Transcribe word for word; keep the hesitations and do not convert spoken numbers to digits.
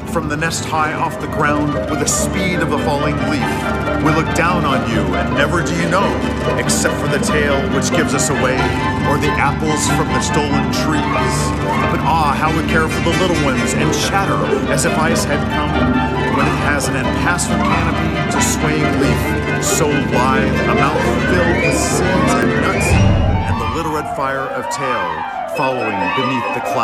from the nest high off the ground with the speed of the falling leaf. We look down on you, and never do you know, except for the tail which gives us away, or the apples from the stolen trees. But ah, how we care for the little ones, and chatter as if ice had come, when it has an impassable canopy to swaying leaf, so lithe, a mouth filled with seeds and nuts, and the little red fire of tail following beneath the clouds.